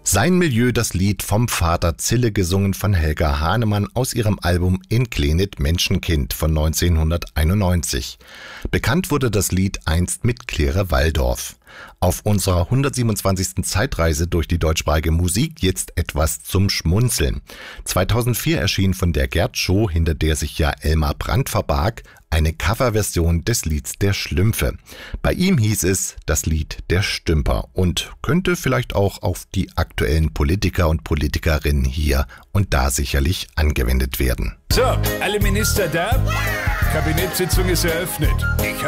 Sein Milieu, das Lied vom Vater Zille, gesungen von Helga Hahnemann aus ihrem Album In Klenet Menschenkind von 1991. Bekannt wurde das Lied einst mit Claire Walldorf. Auf unserer 127. Zeitreise durch die deutschsprachige Musik jetzt etwas zum Schmunzeln. 2004 erschien von der Gerd Show, hinter der sich ja Elmar Brandt verbarg, eine Coverversion des Lieds Der Schlümpfe. Bei ihm hieß es das Lied Der Stümper und könnte vielleicht auch auf die aktuellen Politiker und Politikerinnen hier und da sicherlich angewendet werden. So, alle Minister da? Kabinettssitzung ist eröffnet.